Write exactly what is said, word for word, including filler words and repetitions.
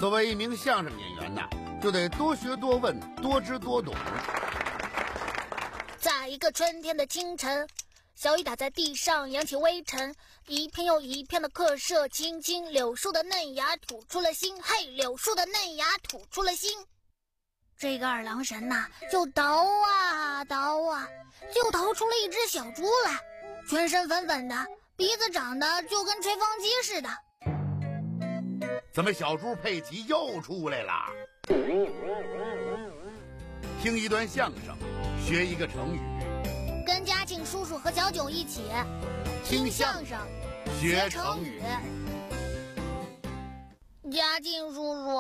作为一名相声演员呐，就得多学多问，多知多懂。 在一个春天的清晨，小雨打在地上，扬起微尘，一片又一片的刻射，青青柳树的嫩芽吐出了新，嘿，柳树的嫩芽吐出了新。这个二郎神呐、啊，就捣啊捣啊，就捣出了一只小猪来，全身粉粉的，鼻子长得就跟吹风机似的。 怎么小猪佩奇又出来了？听一段相声，学一个成语， 跟嘉庆叔叔和小囧一起听相声学成语。 嘉庆叔叔